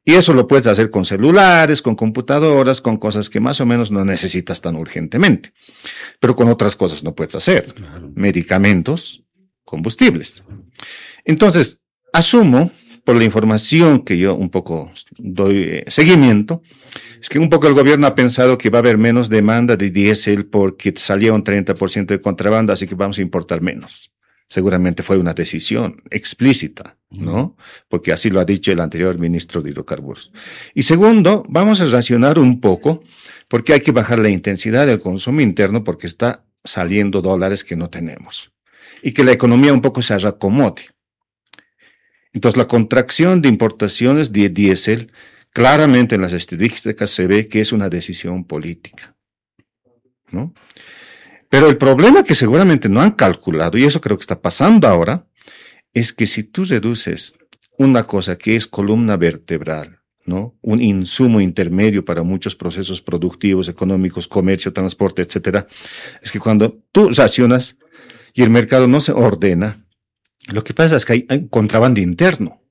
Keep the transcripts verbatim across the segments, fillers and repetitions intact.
Y eso lo puedes hacer con celulares, con computadoras, con cosas que más o menos no necesitas tan urgentemente. Pero con otras cosas no puedes hacer. Claro. Medicamentos, combustibles. Entonces, asumo, por la información que yo un poco doy eh, seguimiento, es que un poco el gobierno ha pensado que va a haber menos demanda de diésel porque salía un treinta por ciento de contrabando, así que vamos a importar menos. Seguramente fue una decisión explícita, ¿no? Porque así lo ha dicho el anterior ministro de Hidrocarburos. Y segundo, vamos a racionar un poco porque hay que bajar la intensidad del consumo interno porque está saliendo dólares que no tenemos. Y que la economía un poco se reacomode. Entonces, la contracción de importaciones de diésel, claramente en las estadísticas se ve que es una decisión política, ¿no? Pero el problema que seguramente no han calculado, y eso creo que está pasando ahora, es que si tú reduces una cosa que es columna vertebral, ¿no? Un insumo intermedio para muchos procesos productivos, económicos, comercio, transporte, etcétera, es que cuando tú racionas y el mercado no se ordena, lo que pasa es que hay, hay contrabando interno.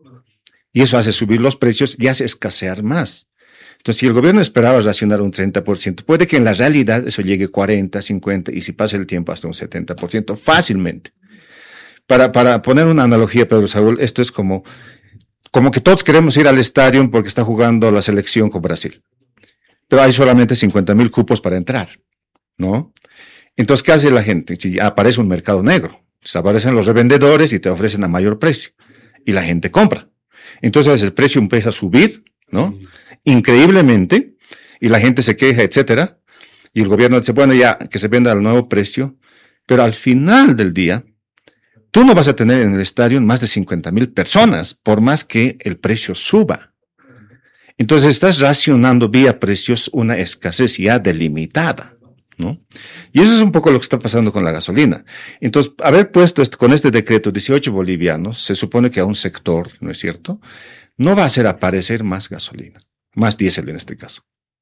Y eso hace subir los precios y hace escasear más. Entonces, si el gobierno esperaba racionar un treinta por ciento, puede que en la realidad eso llegue a cuarenta, cincuenta y si pasa el tiempo hasta un setenta por ciento fácilmente. Para, para poner una analogía, Pedro Saúl, esto es como, como que todos queremos ir al estadio porque está jugando la selección con Brasil. Pero hay solamente cincuenta mil cupos para entrar, ¿no? Entonces, ¿qué hace la gente? Si aparece un mercado negro, se aparecen los revendedores y te ofrecen a mayor precio. Y la gente compra. Entonces el precio empieza a subir, ¿no? Sí. Increíblemente, y la gente se queja, etcétera, y el gobierno dice, bueno, ya, que se venda al nuevo precio, pero al final del día, tú no vas a tener en el estadio más de cincuenta mil personas, por más que el precio suba. Entonces estás racionando vía precios una escasez ya delimitada, ¿no? Y eso es un poco lo que está pasando con la gasolina. Entonces, haber puesto este, con este decreto dieciocho bolivianos, se supone que a un sector, ¿no es cierto?, no va a hacer aparecer más gasolina, más diésel en este caso.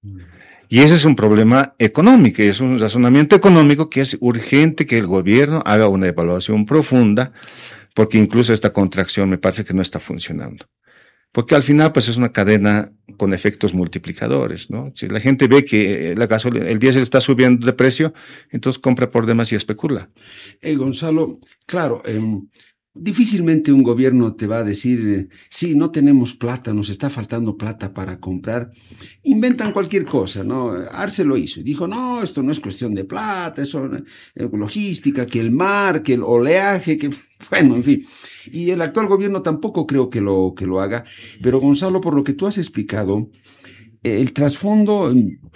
Y ese es un problema económico, es un razonamiento económico que es urgente que el gobierno haga una evaluación profunda, porque incluso esta contracción me parece que no está funcionando. Porque al final, pues, es una cadena con efectos multiplicadores, ¿no? Si la gente ve que la gasolina, el diésel está subiendo de precio, entonces compra por demás y especula. Eh, Gonzalo, claro, eh, difícilmente un gobierno te va a decir, eh, sí, no tenemos plata, nos está faltando plata para comprar. Inventan cualquier cosa, ¿no? Arce lo hizo y dijo, no, esto no es cuestión de plata, eso es logística, que el mar, que el oleaje, que... Bueno, en fin, y el actual gobierno tampoco creo que lo, que lo haga, pero Gonzalo, por lo que tú has explicado, el trasfondo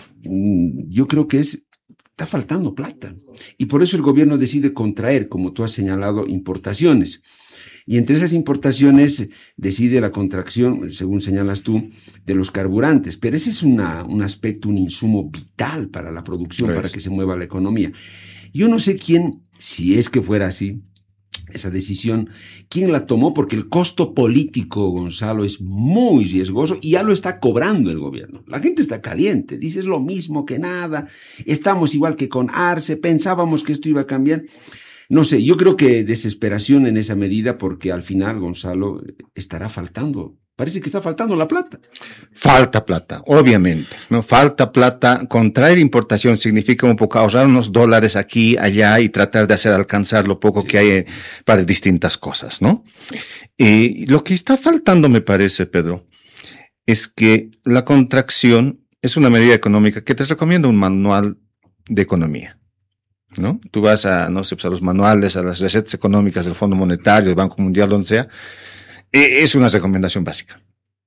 yo creo que es, está faltando plata, y por eso el gobierno decide contraer, como tú has señalado, importaciones, y entre esas importaciones decide la contracción, según señalas tú, de los carburantes, pero ese es una, un aspecto, un insumo vital para la producción, pues, para que se mueva la economía. Yo no sé quién, si es que fuera así, esa decisión, ¿quién la tomó? Porque el costo político, Gonzalo, es muy riesgoso y ya lo está cobrando el gobierno. La gente está caliente, dice es lo mismo que nada, estamos igual que con Arce, pensábamos que esto iba a cambiar. No sé, yo creo que desesperación en esa medida porque al final, Gonzalo, estará faltando. Parece que está faltando la plata. Falta plata, obviamente, ¿no? Falta plata. Contraer importación significa un poco ahorrar unos dólares aquí, allá y tratar de hacer alcanzar lo poco sí. que hay para distintas cosas, ¿no? Y lo que está faltando, me parece, Pedro, es que la contracción es una medida económica que te recomienda un manual de economía, ¿no? Tú vas a, no sé, pues a los manuales, a las recetas económicas del Fondo Monetario, del Banco Mundial, donde sea. Es una recomendación básica.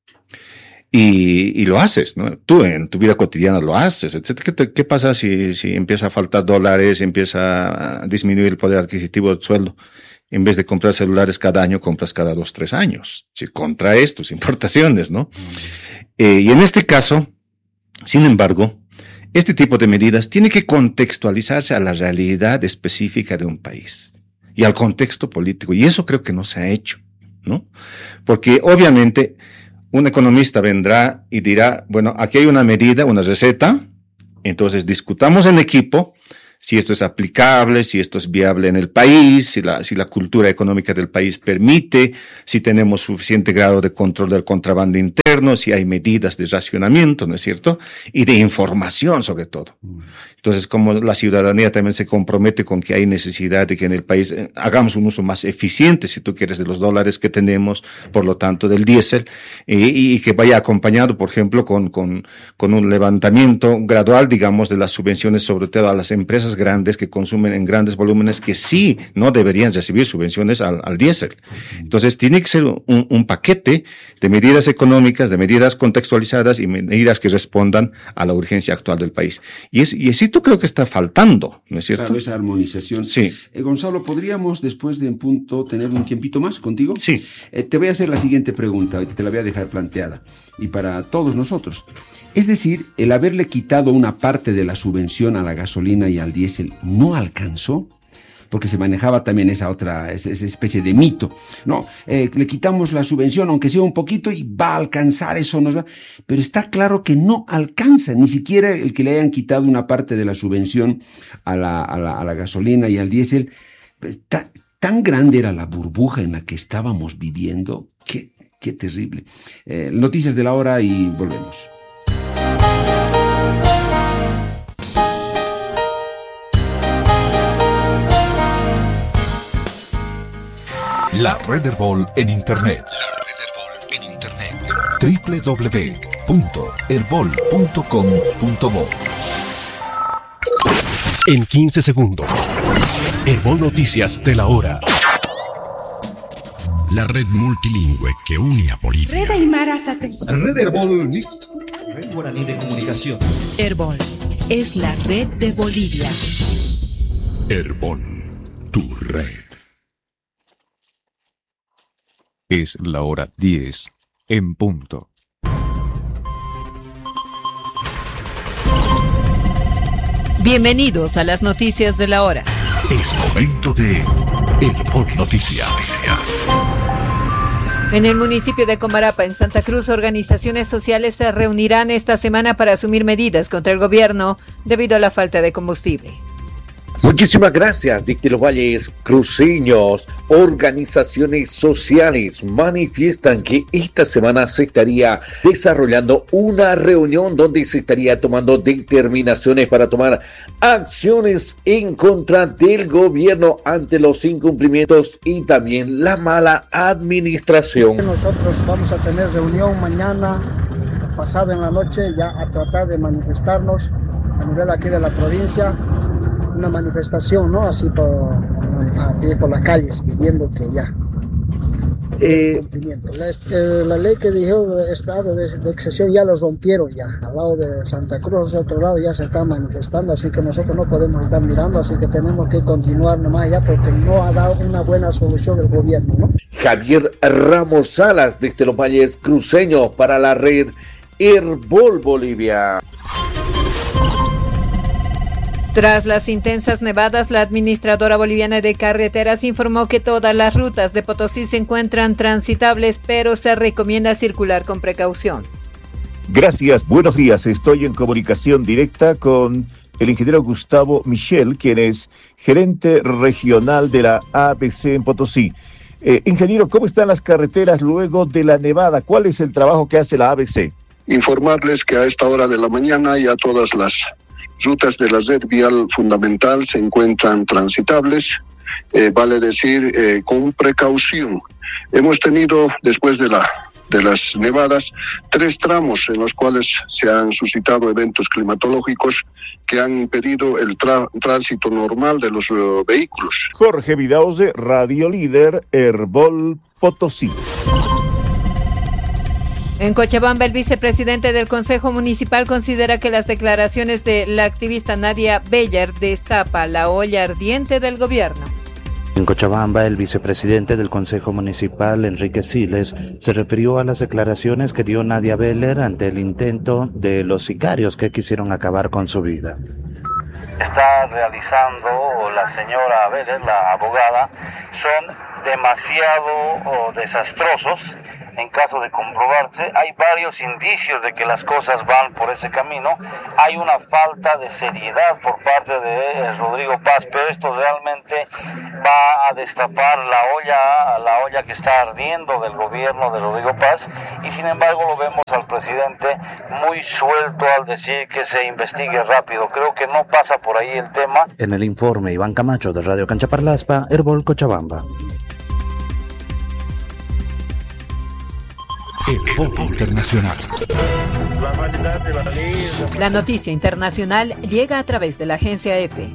Y, y lo haces, ¿no? Tú en tu vida cotidiana lo haces, etcétera. ¿Qué, te, qué pasa si, si empieza a faltar dólares, empieza a disminuir el poder adquisitivo del sueldo? En vez de comprar celulares cada año, compras cada dos, tres años. Si contraes tus importaciones, ¿no? Mm. Eh, y en este caso, sin embargo, este tipo de medidas tiene que contextualizarse a la realidad específica de un país y al contexto político. Y eso creo que no se ha hecho, ¿no? Porque obviamente un economista vendrá y dirá, bueno, aquí hay una medida, una receta, entonces discutamos en equipo si esto es aplicable, si esto es viable en el país, si la, si la cultura económica del país permite, si tenemos suficiente grado de control del contrabando interno, si hay medidas de racionamiento, ¿no es cierto? Y de información sobre todo. Entonces, como la ciudadanía también se compromete con que hay necesidad de que en el país eh, hagamos un uso más eficiente, si tú quieres, de los dólares que tenemos, por lo tanto, del diésel, eh, y que vaya acompañado, por ejemplo, con, con, con un levantamiento gradual, digamos, de las subvenciones, sobre todo a las empresas grandes que consumen en grandes volúmenes, que sí no deberían recibir subvenciones al, al diésel. Entonces, tiene que ser un, un paquete de medidas económicas, de medidas contextualizadas y medidas que respondan a la urgencia actual del país. Y, es, y eso creo que está faltando, ¿no es cierto? Claro, esa armonización. Sí. Eh, Gonzalo, ¿podríamos después de un punto tener un tiempito más contigo? Sí. Eh, te voy a hacer la siguiente pregunta, te la voy a dejar planteada, y para todos nosotros. Es decir, el haberle quitado una parte de la subvención a la gasolina y al diésel no alcanzó, porque se manejaba también esa otra, esa, esa especie de mito. No, eh, le quitamos la subvención, aunque sea un poquito, y va a alcanzar, eso nos va. Pero está claro que no alcanza, ni siquiera el que le hayan quitado una parte de la subvención a la, a la, a la gasolina y al diésel. Ta, tan grande era la burbuja en la que estábamos viviendo, que Qué terrible. Eh, noticias de la hora y volvemos. La Red Herbol en Internet. La Red Herbol en Internet. doble u doble u doble u punto herbol punto com punto bo. En quince segundos. Herbol Noticias de la hora. La red multilingüe que une a Bolivia. Red Aymara Satélite. Red Herbol. Red Guaraní de Comunicación. Herbol es la red de Bolivia. Herbol, tu red. Es la hora diez en punto. Bienvenidos a las noticias de la hora. Es momento de Herbol Noticias. En el municipio de Comarapa, en Santa Cruz, organizaciones sociales se reunirán esta semana para asumir medidas contra el gobierno debido a la falta de combustible. Muchísimas gracias, desde los valles cruceños. Organizaciones sociales manifiestan que esta semana se estaría desarrollando una reunión donde se estaría tomando determinaciones para tomar acciones en contra del gobierno ante los incumplimientos y también la mala administración. Nosotros vamos a tener reunión mañana, pasado en la noche, ya a tratar de manifestarnos a nivel aquí de la provincia. Una manifestación, ¿no? Así por, a pie por las calles, pidiendo que ya. Eh, cumplimiento. La, eh, la ley que dijo de estado de, de excepción ya los rompieron ya. Al lado de Santa Cruz, otro lado ya se están manifestando, así que nosotros no podemos estar mirando, así que tenemos que continuar nomás ya porque no ha dado una buena solución el gobierno, ¿no? Javier Ramos Salas, desde los valles cruceños para la red Herbol Bolivia. Tras las intensas nevadas, la administradora boliviana de carreteras informó que todas las rutas de Potosí se encuentran transitables, pero se recomienda circular con precaución. Gracias, buenos días. Estoy en comunicación directa con el ingeniero Gustavo Michel, quien es gerente regional de la A B C en Potosí. Eh, ingeniero, ¿cómo están las carreteras luego de la nevada? ¿Cuál es el trabajo que hace la A B C? Informarles que a esta hora de la mañana ya todas las rutas de la red vial fundamental se encuentran transitables, eh, vale decir, eh, con precaución. Hemos tenido, después de la de las nevadas, tres tramos en los cuales se han suscitado eventos climatológicos que han impedido el tra- tránsito normal de los uh, vehículos. Jorge Vidauze, Radio Líder, Herbol Potosí. En Cochabamba, el vicepresidente del Consejo Municipal considera que las declaraciones de la activista Nadia Beller destapa la olla ardiente del gobierno. En Cochabamba, el vicepresidente del Consejo Municipal, Enrique Siles, se refirió a las declaraciones que dio Nadia Beller ante el intento de los sicarios que quisieron acabar con su vida. Está realizando la señora Beller, la abogada, son demasiado oh, desastrosos en caso de comprobarse. Hay varios indicios de que las cosas van por ese camino. Hay una falta de seriedad por parte de eh, Rodrigo Paz, pero esto realmente va a destapar la olla, la olla que está ardiendo del gobierno de Rodrigo Paz, y sin embargo lo vemos al presidente muy suelto al decir que se investigue rápido. Creo que no pasa por ahí el tema. En el informe, Iván Camacho de Radio Canchaparlaspa, Herbol Cochabamba. Herbol Internacional. La noticia internacional llega a través de la agencia EFE.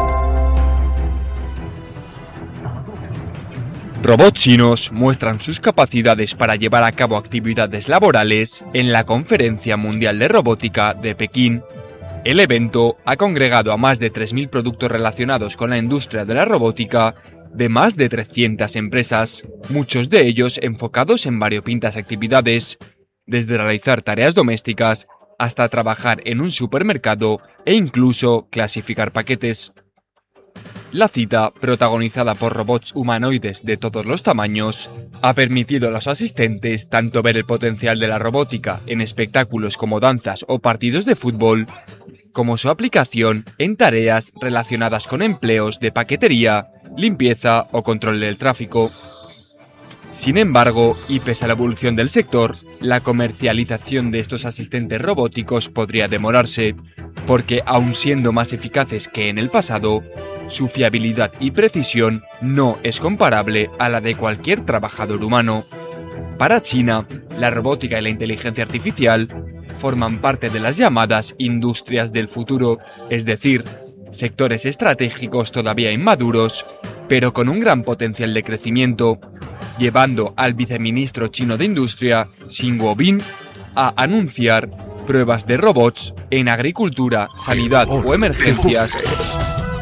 Robots chinos muestran sus capacidades para llevar a cabo actividades laborales en la Conferencia Mundial de Robótica de Pekín. El evento ha congregado a más de tres mil productos relacionados con la industria de la robótica de más de trescientas empresas, muchos de ellos enfocados en variopintas actividades, desde realizar tareas domésticas hasta trabajar en un supermercado e incluso clasificar paquetes. La cita, protagonizada por robots humanoides de todos los tamaños, ha permitido a los asistentes tanto ver el potencial de la robótica en espectáculos como danzas o partidos de fútbol, como su aplicación en tareas relacionadas con empleos de paquetería, limpieza o control del tráfico. Sin embargo, y pese a la evolución del sector, la comercialización de estos asistentes robóticos podría demorarse, porque aun siendo más eficaces que en el pasado, su fiabilidad y precisión no es comparable a la de cualquier trabajador humano. Para China, la robótica y la inteligencia artificial forman parte de las llamadas industrias del futuro, es decir, sectores estratégicos todavía inmaduros, pero con un gran potencial de crecimiento, llevando al viceministro chino de Industria, Xin Guobin, a anunciar pruebas de robots en agricultura, sanidad o emergencias.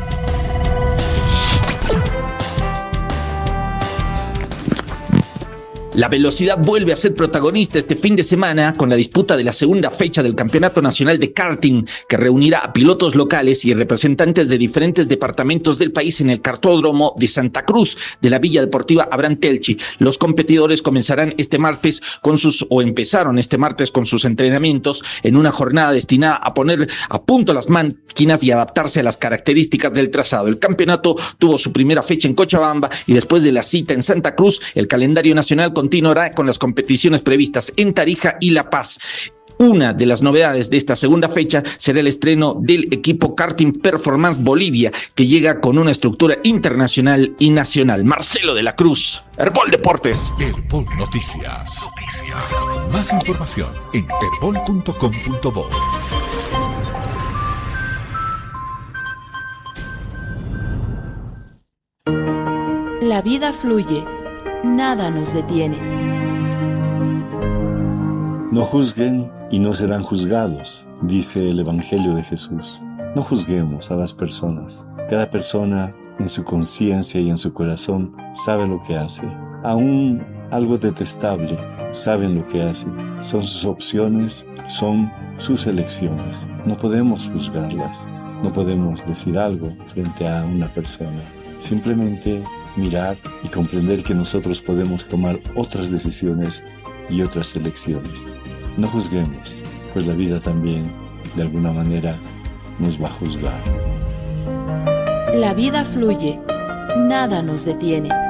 La velocidad vuelve a ser protagonista este fin de semana con la disputa de la segunda fecha del Campeonato Nacional de Karting, que reunirá a pilotos locales y representantes de diferentes departamentos del país en el kartódromo de Santa Cruz de la Villa Deportiva Abraham Telchi. Los competidores comenzarán este martes con sus, o empezaron este martes con sus entrenamientos en una jornada destinada a poner a punto las máquinas y adaptarse a las características del trazado. El campeonato tuvo su primera fecha en Cochabamba y después de la cita en Santa Cruz, el calendario nacional continuará con las competiciones previstas en Tarija y La Paz. Una de las novedades de esta segunda fecha será el estreno del equipo Karting Performance Bolivia, que llega con una estructura internacional y nacional. Marcelo de la Cruz, Herbol Deportes. Herbol Noticias. Noticias. Más información en herbol punto com punto bo. La vida fluye. Nada nos detiene. No juzguen y no serán juzgados, dice el Evangelio de Jesús. No juzguemos a las personas. Cada persona en su conciencia y en su corazón sabe lo que hace. Aún algo detestable, saben lo que hace. Son sus opciones, son sus elecciones. No podemos juzgarlas. No podemos decir algo frente a una persona. Simplemente mirar y comprender que nosotros podemos tomar otras decisiones y otras elecciones. No juzguemos, pues la vida también, de alguna manera, nos va a juzgar. La vida fluye, nada nos detiene.